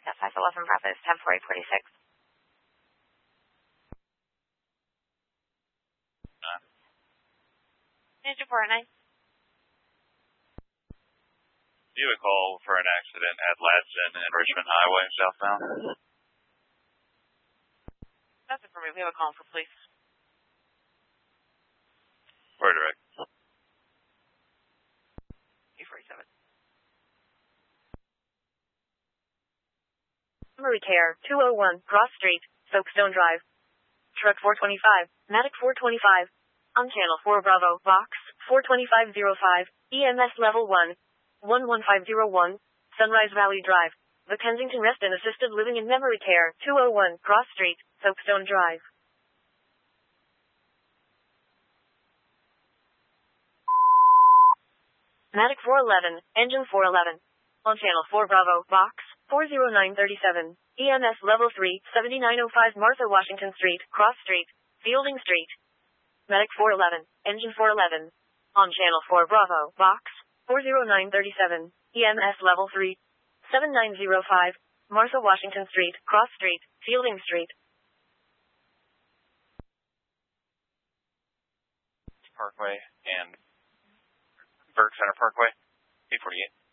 Yeah, 511 Bravo is 10-4-8-46. Engine 409. Do you have a call for an accident at Ladson and Richmond Highway southbound? That's it for me. We have a call for police. Where direct? 847. Memory Care, 201, Cross Street, Soapstone Drive. Truck 425, Matic 425. On Channel 4 Bravo, Box 42505, EMS Level 1, 11501, Sunrise Valley Drive. The Kensington Rest and Assisted Living and Memory Care, 201, Cross Street, Soapstone Drive. Matic 411, Engine 411. On Channel 4 Bravo, Box 40937, EMS Level 3, 7905 Martha Washington Street, Cross Street, Fielding Street. Medic 411, Engine 411. On Channel 4 Bravo, Box 40937, EMS Level 3, 7905, Martha Washington Street, Cross Street, Fielding Street. Parkway and Burke Center Parkway, 848.